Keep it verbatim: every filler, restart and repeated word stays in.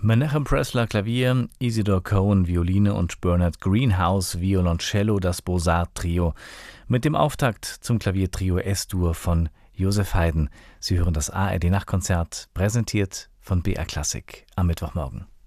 Menachem Pressler Klavier, Isidor Cohen Violine und Bernard Greenhouse Violoncello, das Beaux-Arts-Trio mit dem Auftakt zum Klaviertrio S-Dur von Joseph Haydn. Sie hören das A R D-Nachtkonzert, präsentiert von B R Klassik am Mittwochmorgen.